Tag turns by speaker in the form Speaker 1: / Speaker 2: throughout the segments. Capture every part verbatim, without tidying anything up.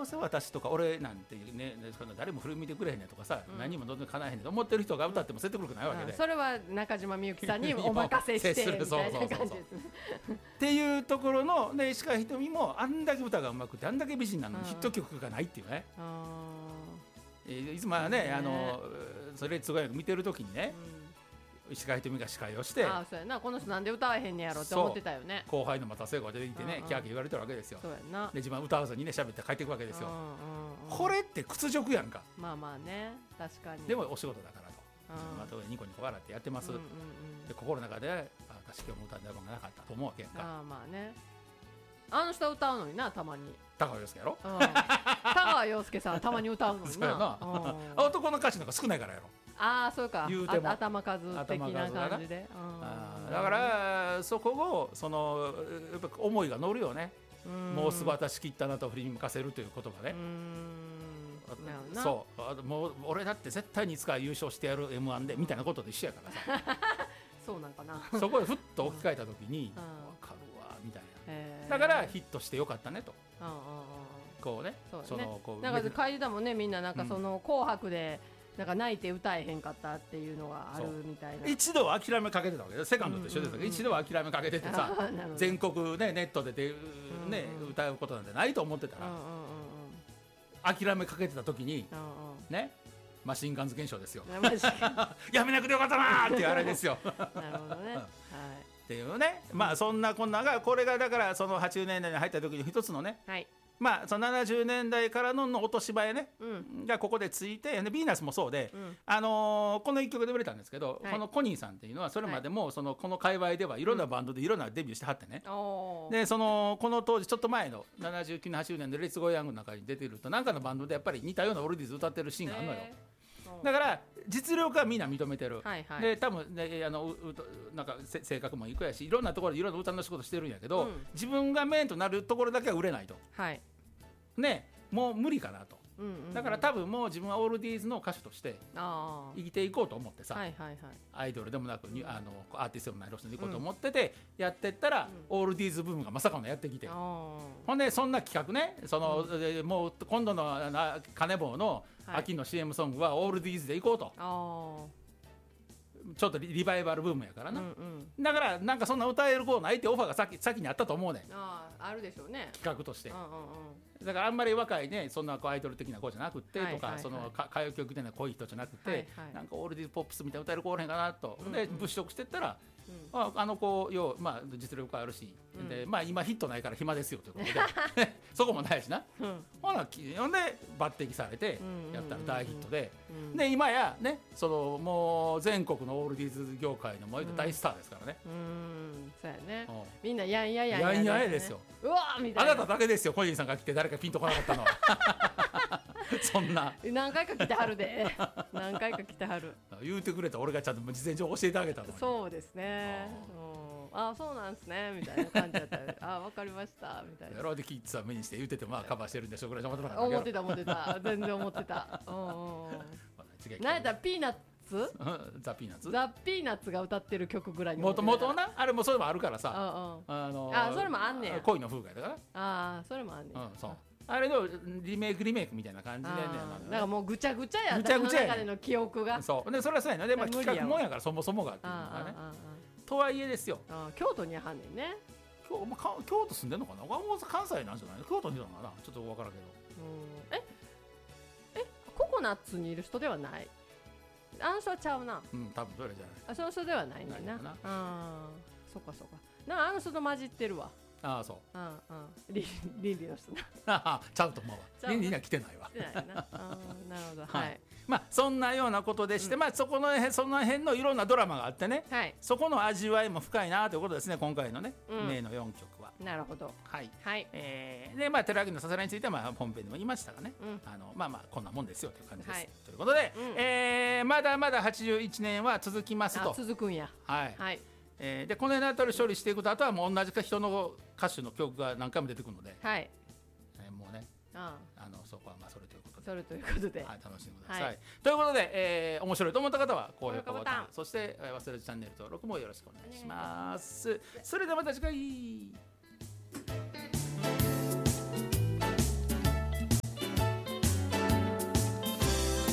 Speaker 1: うせ私とか俺なんてね誰も振り向いてくれへんねんとかさ、うん、何もどんどんかなえへんねんと思ってる人が歌っても説得力ないわけで、
Speaker 2: うん、それは中島みゆきさんにお任せしてみたいな感じですね
Speaker 1: っていうところの、ね、石川ひとみもあんだけ歌がうまくてあんだけ美人なのにヒット曲がないっていうね、うん、いつもはね、ねあのそれすごい見てる時にね、うん、石川ひとみが司会をして、
Speaker 2: ああそうやな、この人なんで歌えへんねやろって思ってたよね。
Speaker 1: 後輩の又聖子が出てきてね、うんうん、キャーキャー言われてるわけですよ。
Speaker 2: そうやな。
Speaker 1: で自分は歌わずにね喋って帰っていくわけですよ、うんうんうん、これって屈辱やんか。
Speaker 2: まあまあね、確かに。
Speaker 1: でもお仕事だからと、うん、まあ、ニコニコ笑ってやってます、うんうんうん、で心の中であ私今日も歌う出番がなかったと思うわけやんか。
Speaker 2: あまあね、あの人歌うのにな、たまに
Speaker 1: 高川陽介やろ、うん、
Speaker 2: 高川陽介さんはたまに歌うのにな
Speaker 1: 男の歌手の方が少ないからやろ。
Speaker 2: ああそうか、言うても頭数的な感じで、
Speaker 1: あだからそこをそのやっぱ思いが乗るよね。もうすぐ私切ったなと振り向かせるという言葉ね。うーんそうもう俺だって絶対にいつか優勝してやる エムワン でみたいなことと一緒やからさ
Speaker 2: そうなんかな
Speaker 1: そこでふっと置き換えた時に、うん、分かるわみたいな。だからヒットしてよかったねと、うんうんうん、こうね、そうね、そのこう
Speaker 2: なんか帰りだもんね、みんななんかその紅白でなんか泣いて歌えへんかったっていうのがあるみたいな。
Speaker 1: 一度は諦めかけてたわけで、セカンドと一緒ですけど、うんうんうん、一度は諦めかけててさ全国、ね、ネットでで、ねうんうん、歌うことなんてないと思ってたら、うんうんうん、諦めかけてた時に、うんうん、ねマシンガンズ現象ですよやめなくてよかったなーっていうあれですよ
Speaker 2: なるほどね、はい、
Speaker 1: っていうね、まあそんなこんながこれがだからそのはちじゅうねんだいに入った時に一つのね、はい、まあ、そのななじゅうねんだいからの落とし場へね、うん、がここでついて、でビーナスもそうで、うん、あのー、このいっきょくで売れたんですけど、はい、このコニーさんっていうのはそれまでもそのこの界隈ではいろんなバンドでいろんなデビューしてはってね、うん、でそのこの当時ちょっと前のななじゅうきゅうねんはちじゅうねんでレッツゴーヤングの中に出てると何かのバンドでやっぱり似たようなオールディーズ歌ってるシーンがあるのよ。だから実力はみんな認めてる、はいはい、で多分、ね、あのうなんか性格もいくやしいろんなところでいろんな歌の仕事してるんやけど、うん、自分がメインとなるところだけは売れないと、はいね、もう無理かなと、うんうんうん、だから多分もう自分はオールディーズの歌手として生きていこうと思ってさ、はいはいはい、アイドルでもなく、うん、あのアーティストでもないロスでいこうと思ってて、うん、やってったら、うん、オールディーズブームがまさかのやってきて、うん、ほんでそんな企画ねその、うん、もう今度の金棒の秋の シーエム ソングはオールディーズでいこうと、はい、ちょっと リ, リバイバルブームやからな、うんうん、だからなんかそんな歌える子ないってオファーが先先にあったと思うねん。
Speaker 2: ああるでしょうね、
Speaker 1: 企画として、うんうんうん、だからあんまり若いねそんなアイドル的な子じゃなくて、はいはいはい、とかその歌謡曲で濃い人じゃなくて、はいはい、なんかオールディーズポップスみたいな歌える子おれへんかなと、うんうん、で物色してったら、うん、あ, あの子よう、まあ、実力あるし、うんでまあ、今ヒットないから暇ですよということでそこもないしな、うん、ほなほんで抜擢されてやったら大ヒットで、うんうんうん、で今や、ね、そのもう全国のオールディーズ業界のもう大スターですからね、うん、うん
Speaker 2: そうやね、うん、みんなやんややんや、
Speaker 1: ね、やんややですよ。
Speaker 2: うわみたいな、
Speaker 1: あなただけですよコニーさんが来て誰かピンとこなかったのはそんな
Speaker 2: 何回か来てはるで何回か来てはる
Speaker 1: 言うてくれた俺がちゃんと事前情報教えてあげたのに。
Speaker 2: そうですね、ああそうなんですねみたいな感じだったらああ分かりましたみたいな。
Speaker 1: やろうでキッズは目にして言うててまあカバーしてるんでしょうぐらい思ってた
Speaker 2: 思ってた思ってた全然思ってたうんうん何やったらピーナッツ
Speaker 1: ザ・ピーナッツ
Speaker 2: ザ・ピーナッツが歌ってる曲ぐらいに
Speaker 1: もともとなあれもそれもあるからさ、
Speaker 2: うんうん、あのー、あそれもあんねん
Speaker 1: 恋の風景だから
Speaker 2: ああそれもあんねん、うん、そう
Speaker 1: あれのリメイクリメイクみたいな感じでね、
Speaker 2: なんかもうぐちゃぐちゃや
Speaker 1: ぐちゃぐちゃや、
Speaker 2: ね、中での記憶が
Speaker 1: そうでそれはそうやなで、まあ、企画もんやからそもそもがっていうのがねとはいえですよ。
Speaker 2: あ京都にはんねんね。
Speaker 1: 京, まあ、京都住んでんのかな関西なんじゃないの京都にいるのかなちょっと分からんけど
Speaker 2: うんええココナッツにいる人ではないあの人はちゃうな
Speaker 1: うん多分それじゃない
Speaker 2: あその人ではないねんななあそっかそっかなんかあの人と混じってるわ
Speaker 1: ああそう
Speaker 2: うんうんリンリの人な
Speaker 1: ちゃうと思うわリンリには来てないわ
Speaker 2: 来てないなあなるほどはい、はい、
Speaker 1: まあそんなようなことでして、うんまあ、そこのその辺のいろんなドラマがあってね、はい、そこの味わいも深いなということですね今回のね、うん、名のよんきょくは
Speaker 2: なるほど
Speaker 1: はい、はいえー、でまあ寺脇のささらについては、まあ、本編でも言いましたがね、うん、あのまあまあこんなもんですよという感じです、はい、ということで、うんえー、まだまだはちじゅういちねんは続きますと
Speaker 2: 続くんや
Speaker 1: はい、はいえー、でこの辺のあたり処理していくとあとはもう同じか人の歌手の曲が何回も出てくるので、はいえー、もうねああのそこはまあそれということで
Speaker 2: それということで、
Speaker 1: はい、楽しんでください、はい、ということで、えー、面白いと思った方は高評価ボタンそして、えー、忘れずチャンネル登録もよろしくお願いします。それではまた次回。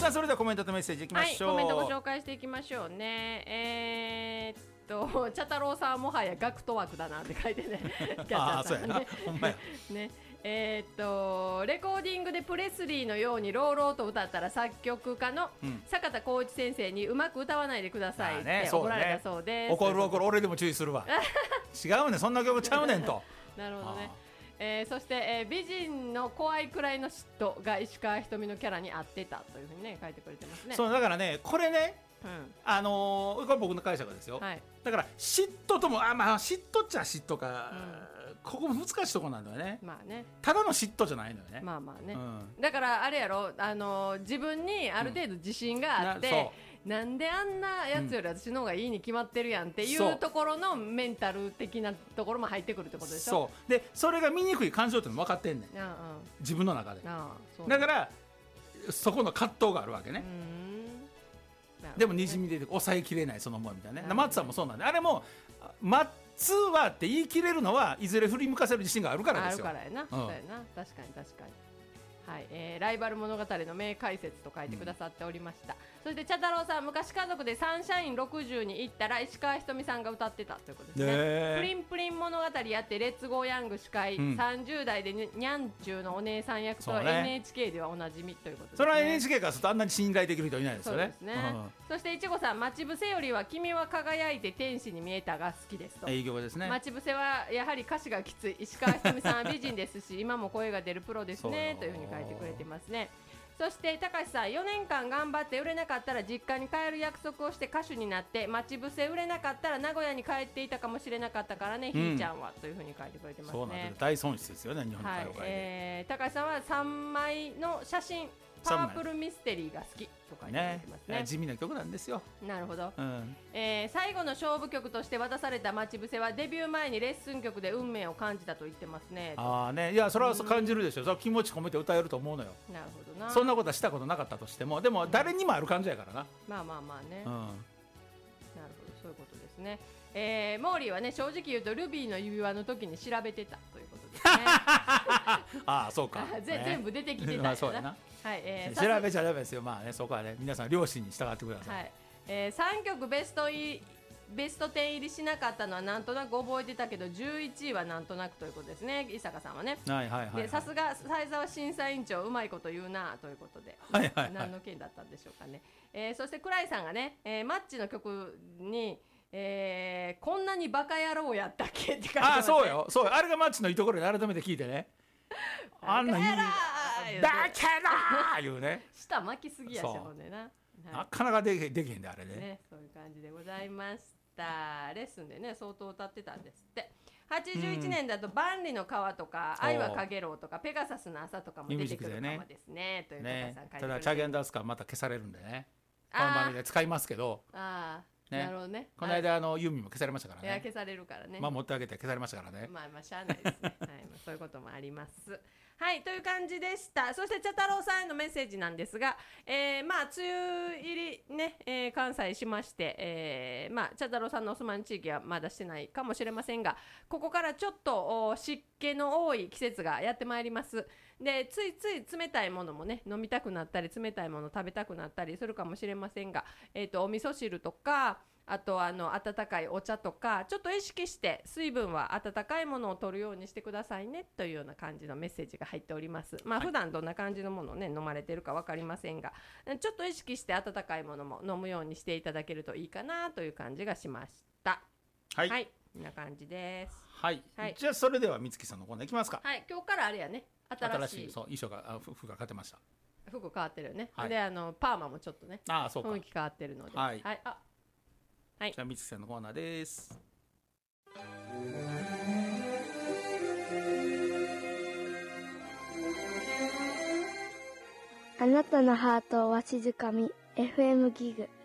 Speaker 1: あそれではコメントとメッセージいきましょう。
Speaker 2: はい、コメントご紹介していきましょうね。えー、っと茶太郎さんはもはやガクト枠だなって書いてね
Speaker 1: ああそうやな、ほんまや
Speaker 2: ね。えー、っとレコーディングでプレスリーのようにローローと歌ったら作曲家の坂田浩一先生にうまく歌わないでくださいって怒られたそうです。
Speaker 1: 怒る怒る、俺でも注意するわ違うねん、そんな曲ちゃうねんと
Speaker 2: なるほどね。えー、そして、えー、美人の怖いくらいの嫉妬が石川ひとみのキャラに合ってたというふうにね書いてくれてますね。
Speaker 1: そうだからね、これね、うん、あのー、これ僕の解釈ですよ、はい、だから嫉妬ともあ、まあ、嫉妬っちゃ嫉妬か、うん、ここ難しいところなんだよね。
Speaker 2: まあね、た
Speaker 1: だの嫉妬じゃないのよね。
Speaker 2: まあまあね、うん、だからあれやろ、あのー、自分にある程度自信があって、うん、な, なんであんなやつより私の方がいいに決まってるやんっていうところのメンタル的なところも入ってくるってことでしょ。
Speaker 1: そうで、それが見にくい感情っていうのも分かってんねん、うんうん、自分の中で。ああ、だからそこの葛藤があるわけね。うん、でもにじみ出て抑えきれないその思いみたいなね。松さんもそうなんで、あれも松はって言い切れるのはいずれ振り向かせる自信があるからですよ。
Speaker 2: あるからやな、うん、そうやな、確かに確かに。はい、えー、ライバル物語の名解説と書いてくださっておりました、うん、そして茶太郎さん、昔家族でサンシャインろくじゅうに行ったら石川ひとみさんが歌ってたということですね。プリンプリン物語やってレッツゴーヤング司会、うん、さんじゅう代でにゃんちゅうのお姉さん役と エヌエイチケー ではおなじみということですね。
Speaker 1: それは エヌエイチケー からするとあんなに信頼できる人いないですよね。
Speaker 2: そうですね、うん、そしていちごさん、待ち伏せよりは君は輝いて天使に見えたが好きですと。
Speaker 1: いい曲ですね。
Speaker 2: 待ち伏せはやはり歌詞がきつい、石川ひとみさんは美人ですし今も声が出るプロですねというふうに書いてくれてますね。そして高橋さん、よねんかん頑張って売れなかったら実家に帰る約束をして歌手になって、待ち伏せ売れなかったら名古屋に帰っていたかもしれなかったからね、うん、ひーちゃんはというふうに書いてくれてますね。
Speaker 1: そうなんです、大損失ですよね、日本の歌謡界で、はい、
Speaker 2: えー、高橋さんはさんまいの写真、パープルミステリーが好きと書いてくれてますね。
Speaker 1: ね、地味な曲なんですよ。
Speaker 2: なるほど、
Speaker 1: うん、
Speaker 2: えー、最後の勝負曲として渡された待ち伏せはデビュー前にレッスン曲で運命を感じたと言ってますね。
Speaker 1: ああね、いやそれは感じるでしょ、うん、それは気持ち込めて歌えると思うのよ。
Speaker 2: なるほどな。
Speaker 1: そんなことはしたことなかったとしても、でも誰にもある感じやからな、うん、
Speaker 2: まあまあまあね、うん、なるほど、そういうことですね。えー、モーリーはね、正直言うとルビーの指輪の時に調べてたということですね
Speaker 1: ああそうか
Speaker 2: ね、全部出てきてたんやな、まあ、そうやな、はい、えー、
Speaker 1: 調べちゃダメですよ。まあね、そこはね、皆さん両親に従ってください、はい、
Speaker 2: えー、さんきょくベストいベストじゅう入りしなかったのはなんとなく覚えてたけどじゅういちいはなんとなくということですね、伊坂さんはね。さすが斉沢審査委員長うまいこと言うなということで、はいはいはい、何の件だったんでしょうかね。えー、そして倉井さんがね、えー、マッチの曲にえー、こんなにバカ野郎やったっけって書いてますね。あ、
Speaker 1: そうよ、そうよ、あれがマッチのいいところで改めて聞いてねあんないいバカ野郎言うね
Speaker 2: 舌巻きすぎやしほんでな、はい、
Speaker 1: なかなかできできへんであれね。
Speaker 2: ね、そういう感じでございました。レッスンでね相当歌ってたんですって。はちじゅういちねんだと万里の川とか愛はかげろうとかペガサスの朝とかも出てくるかもですね、という高さん書いてくれて、
Speaker 1: ただチャゲンダースカーまた消されるんでね、この番組で使いますけど、
Speaker 2: あね、なるほどね。
Speaker 1: この間あのユーミンも消されましたからね。
Speaker 2: いや消されるからね。
Speaker 1: まあ持ってあげて消されましたからね。
Speaker 2: まあまあしゃあないですね。はい、まあそういうこともあります。はい、という感じでした。そして茶太郎さんへのメッセージなんですが、えー、まあ梅雨入りね、えー、関西しまして、えー、まあ茶太郎さんのお住まいの地域はまだしてないかもしれませんが、ここからちょっと湿気の多い季節がやってまいります。でついつい冷たいものもね飲みたくなったり冷たいもの食べたくなったりするかもしれませんが、えーと、お味噌汁とかあとあの温かいお茶とかちょっと意識して水分は温かいものを取るようにしてくださいねというような感じのメッセージが入っております。まあ普段どんな感じのものをね飲まれてるか分かりませんが、ちょっと意識して温かいものも飲むようにしていただけるといいかなという感じがしました。はい、はい、こんな感じです。
Speaker 1: はい、はい、じゃあそれでは美月さんのコーナーいきますか。
Speaker 2: はい、今日からあれやね、新しい
Speaker 1: そう衣装があ服が変わってました。
Speaker 2: 服変わってるよね、はい、であのパーマもちょっとね
Speaker 1: あそうか雰
Speaker 2: 囲気変わってるので、
Speaker 1: はい、
Speaker 2: はい、あはい、
Speaker 1: じゃあ美月さんのコーナーです。
Speaker 3: あなたのハートをわしづかみ エフエム ギグ。